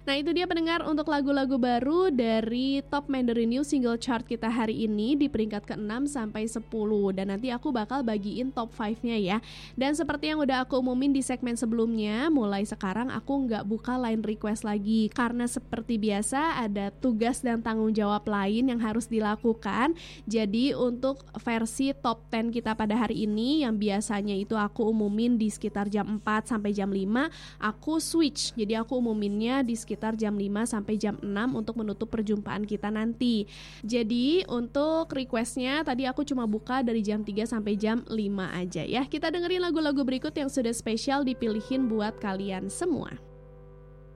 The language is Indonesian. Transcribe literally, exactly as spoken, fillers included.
Nah itu dia pendengar untuk lagu-lagu baru dari Top Mandarin New Single Chart kita hari ini di peringkat keenam sampai sepuluh. Dan nanti aku bakal bagiin top lima-nya ya. Dan seperti yang udah aku umumin di segmen sebelumnya, mulai sekarang aku nggak buka line request lagi. Karena seperti biasa ada tugas dan tanggung jawab lain yang harus dilakukan. Jadi untuk versi top sepuluh kita pada hari ini yang biasanya itu aku umumin di sekitar jam empat sampai jam lima, aku switch. Jadi aku umuminnya di sekitar jam lima sampai jam enam untuk menutup perjumpaan kita nanti. Jadi untuk requestnya tadi aku cuma buka dari jam tiga sampai jam lima aja ya. Kita dengerin lagu-lagu berikut yang sudah spesial dipilihin buat kalian semua.